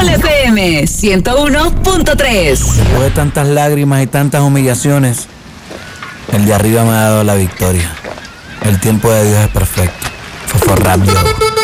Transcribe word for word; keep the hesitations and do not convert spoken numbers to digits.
Sol F M ciento uno punto tres. Después de tantas lágrimas y tantas humillaciones, el de arriba me ha dado la victoria. El tiempo de Dios es perfecto. Fue rápido.